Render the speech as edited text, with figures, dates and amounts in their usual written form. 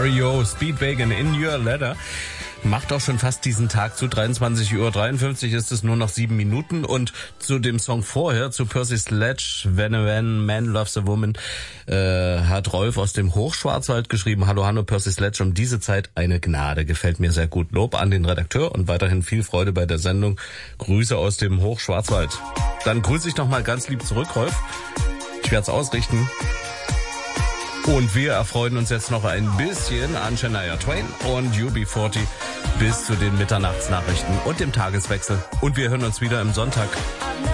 REO, Speedwagon in Your Letter. Macht auch schon fast diesen Tag zu. 23:53 Uhr ist es, nur noch 7 Minuten. Und zu dem Song vorher, zu Percy Sledge, When a Man Loves a Woman, hat Rolf aus dem Hochschwarzwald geschrieben: Hallo Hanno, Percy Sledge, um diese Zeit eine Gnade. Gefällt mir sehr gut. Lob an den Redakteur und weiterhin viel Freude bei der Sendung. Grüße aus dem Hochschwarzwald. Dann grüße ich nochmal ganz lieb zurück, Rolf. Ich werde es ausrichten. Und wir erfreuen uns jetzt noch ein bisschen an Shania Twain und UB40 bis zu den Mitternachtsnachrichten und dem Tageswechsel. Und wir hören uns wieder im Sonntag.